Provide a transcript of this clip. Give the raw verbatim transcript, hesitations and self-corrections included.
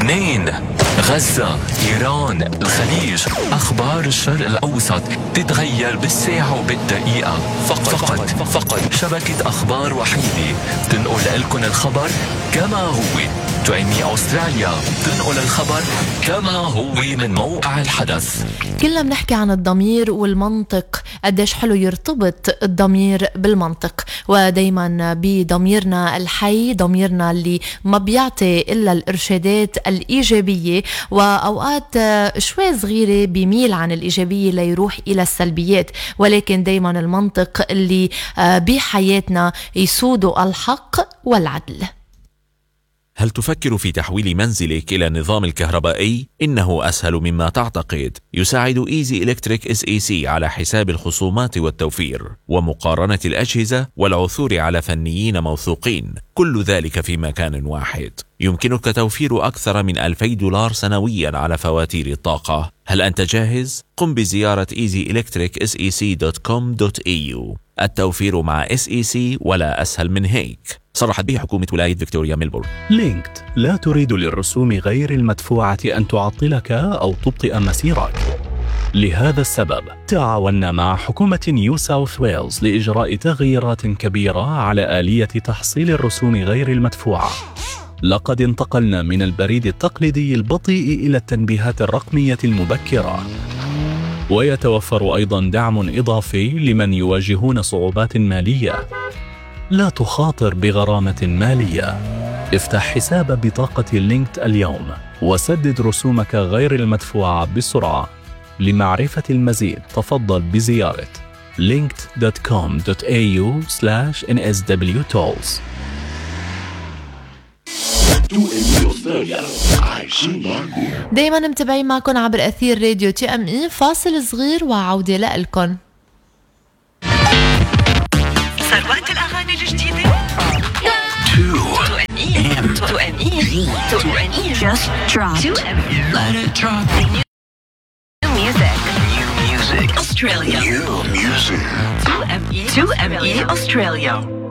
لبنان، غزة، إيران، الخليج. أخبار الشرق الأوسط تتغير بالساعة وبالدقيقة. فقط فقط, فقط شبكة أخبار وحيدة تنقل لكم الخبر كما هو. تو إم إي أستراليا تنقل الخبر كما هو من موقع الحدث. كلنا بنحكي عن الضمير والمنطق، قديش حلو يرتبط الضمير بالمنطق، ودايما بضميرنا الحي، ضميرنا اللي ما بيعطي إلا الإرشادات الإيجابية، وأوقات شوي صغيرة بيميل عن الإيجابية ليروح إلى السلبيات، ولكن دايما المنطق اللي بحياتنا يسود الحق والعدل. هل تفكر في تحويل منزلك إلى النظام الكهربائي؟ إنه أسهل مما تعتقد. يساعد إيزي إلكتريك إس إي سي على حساب الخصومات والتوفير ومقارنة الأجهزة والعثور على فنيين موثوقين، كل ذلك في مكان واحد. يمكنك توفير أكثر من ألفي دولار سنويا على فواتير الطاقة. هل أنت جاهز؟ قم بزيارة إيزي إلكتريك إس إي سي دوت كوم دوت إي يو. التوفير مع إس إي سي ولا أسهل من هيك. صرحت به حكومة ولاية فيكتوريا ميلبورن. لينكد لا تريد للرسوم غير المدفوعة أن تعطلك أو تبطئ مسيرك. لهذا السبب تعاوننا مع حكومة نيو ساوث ويلز لإجراء تغييرات كبيرة على آلية تحصيل الرسوم غير المدفوعة. لقد انتقلنا من البريد التقليدي البطيء إلى التنبيهات الرقمية المبكرة، ويتوفر أيضا دعم إضافي لمن يواجهون صعوبات مالية. لا تخاطر بغرامة مالية. افتح حساب بطاقة لينكد اليوم وسدد رسومك غير المدفوعة بسرعة. لمعرفة المزيد تفضل بزيارة لينكد دوت كوم دوت إي يو سلاش إن إس دبليو تولز. دايما متابعين معكم عبر أثير راديو تي أم إي. فاصل صغير وعودة لألكن. ثروات الأغاني الجديدة. تو إم إي تو إم إي تو إم إي just dropped. تو إم إي let it drop. New music. New music. Australia. New music. تو إم إي تو إم إي Australia.